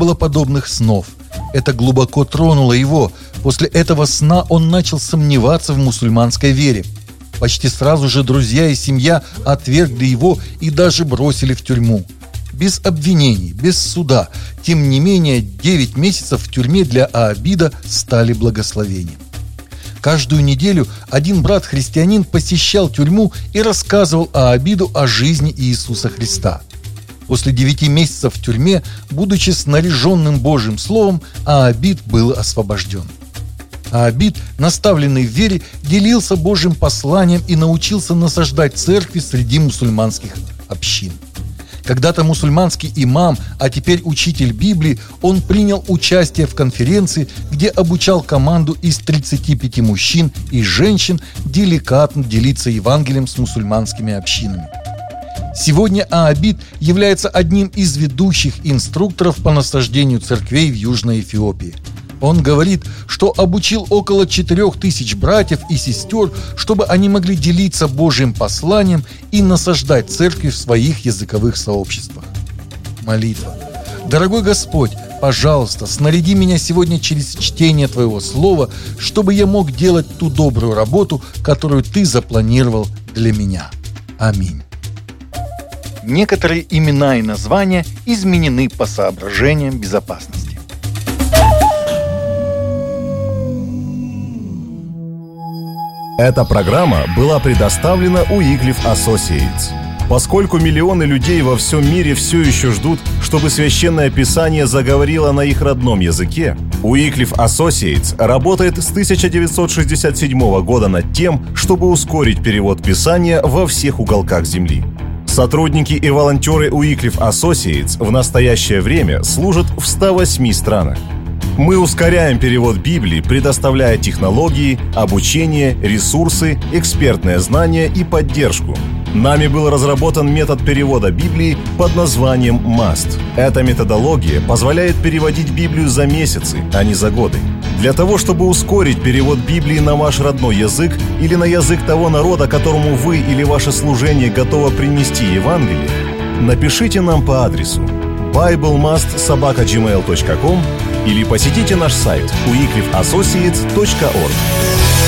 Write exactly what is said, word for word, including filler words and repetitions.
было подобных снов. Это глубоко тронуло его. После этого сна он начал сомневаться в мусульманской вере. Почти сразу же друзья и семья отвергли его и даже бросили в тюрьму. Без обвинений, без суда. Тем не менее, девять месяцев в тюрьме для Аабида стали благословением. Каждую неделю один брат-христианин посещал тюрьму и рассказывал Аабиду о жизни Иисуса Христа. После девяти месяцев в тюрьме, будучи снаряженным Божьим Словом, Аабид был освобожден. Аабид, наставленный в вере, делился Божьим посланием и научился насаждать церкви среди мусульманских общин. Когда-то мусульманский имам, а теперь учитель Библии, он принял участие в конференции, где обучал команду из тридцати пяти мужчин и женщин деликатно делиться Евангелием с мусульманскими общинами. Сегодня Аабид является одним из ведущих инструкторов по насаждению церквей в Южной Эфиопии. Он говорит, что обучил около четырех тысяч братьев и сестер, чтобы они могли делиться Божьим посланием и насаждать церкви в своих языковых сообществах. Молитва. Дорогой Господь, пожалуйста, снаряди меня сегодня через чтение Твоего Слова, чтобы я мог делать ту добрую работу, которую Ты запланировал для меня. Аминь. Некоторые имена и названия изменены по соображениям безопасности. Эта программа была предоставлена Wycliffe Associates. Поскольку миллионы людей во всем мире все еще ждут, чтобы Священное Писание заговорило на их родном языке, Wycliffe Associates работает с тысяча девятьсот шестьдесят седьмого года над тем, чтобы ускорить перевод Писания во всех уголках Земли. Сотрудники и волонтеры Wycliffe Associates в настоящее время служат в ста восьми странах. Мы ускоряем перевод Библии, предоставляя технологии, обучение, ресурсы, экспертное знание и поддержку. Нами был разработан метод перевода Библии под названием маст. Эта методология позволяет переводить Библию за месяцы, а не за годы. Для того, чтобы ускорить перевод Библии на ваш родной язык или на язык того народа, которому вы или ваше служение готово принести Евангелие, напишите нам по адресу библ-маст собака джимейл точка ком или посетите наш сайт уиклифф ассоциэйтс точка орг.